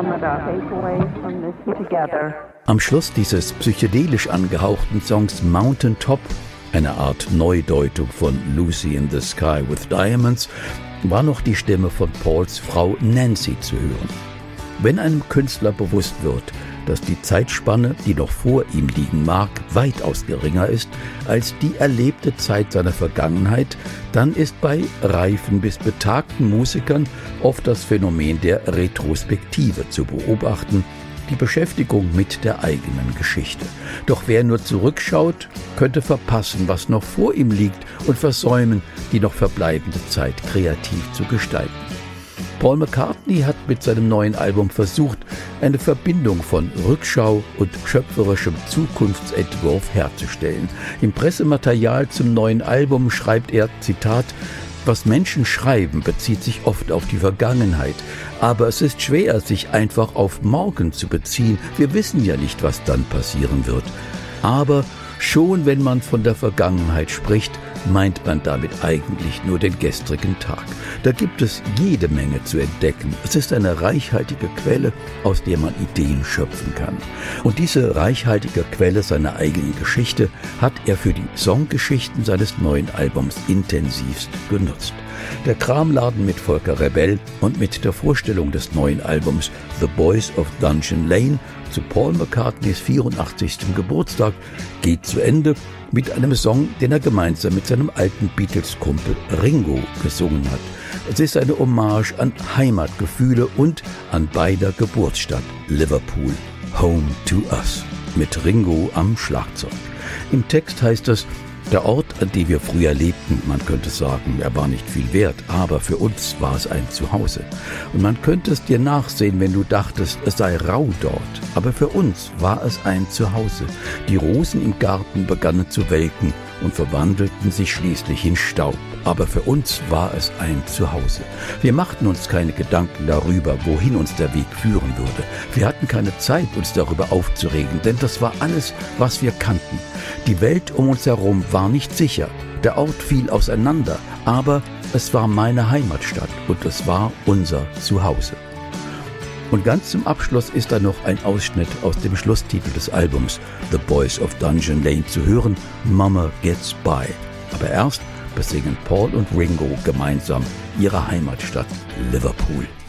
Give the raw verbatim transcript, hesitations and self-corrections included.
Am Schluss dieses psychedelisch angehauchten Songs Mountain Top, eine Art Neudeutung von Lucy in the Sky with Diamonds, war noch die Stimme von Pauls Frau Nancy zu hören. Wenn einem Künstler bewusst wird, dass die Zeitspanne, die noch vor ihm liegen mag, weitaus geringer ist als die erlebte Zeit seiner Vergangenheit, dann ist bei reifen bis betagten Musikern oft das Phänomen der Retrospektive zu beobachten, die Beschäftigung mit der eigenen Geschichte. Doch wer nur zurückschaut, könnte verpassen, was noch vor ihm liegt und versäumen, die noch verbleibende Zeit kreativ zu gestalten. Paul McCartney hat mit seinem neuen Album versucht, eine Verbindung von Rückschau und schöpferischem Zukunftsentwurf herzustellen. Im Pressematerial zum neuen Album schreibt er, Zitat, was Menschen schreiben, bezieht sich oft auf die Vergangenheit. Aber es ist schwer, sich einfach auf morgen zu beziehen. Wir wissen ja nicht, was dann passieren wird. Aber schon wenn man von der Vergangenheit spricht, meint man damit eigentlich nur den gestrigen Tag. Da gibt es jede Menge zu entdecken. Es ist eine reichhaltige Quelle, aus der man Ideen schöpfen kann. Und diese reichhaltige Quelle seiner eigenen Geschichte hat er für die Songgeschichten seines neuen Albums intensivst genutzt. Der Kramladen mit Volker Rebell und mit der Vorstellung des neuen Albums The Boys of Dungeon Lane zu Paul McCartneys vierundachtzigsten Geburtstag geht zu Ende mit einem Song, den er gemeinsam mit seinem alten Beatles-Kumpel Ringo gesungen hat. Es ist eine Hommage an Heimatgefühle und an beider Geburtsstadt Liverpool, Home to Us, mit Ringo am Schlagzeug. Im Text heißt es, der Ort, an dem wir früher lebten, man könnte sagen, er war nicht viel wert, aber für uns war es ein Zuhause. Und man könnte es dir nachsehen, wenn du dachtest, es sei rau dort. Aber für uns war es ein Zuhause. Die Rosen im Garten begannen zu welken und verwandelten sich schließlich in Staub. Aber für uns war es ein Zuhause. Wir machten uns keine Gedanken darüber, wohin uns der Weg führen würde. Wir hatten keine Zeit, uns darüber aufzuregen, denn das war alles, was wir kannten. Die Welt um uns herum war nicht sicher. Der Ort fiel auseinander, aber es war meine Heimatstadt und es war unser Zuhause. Und ganz zum Abschluss ist da noch ein Ausschnitt aus dem Schlusstitel des Albums The Boys of Dungeon Lane zu hören, Mama Gets By. Aber erst besingen Paul und Ringo gemeinsam ihre Heimatstadt Liverpool.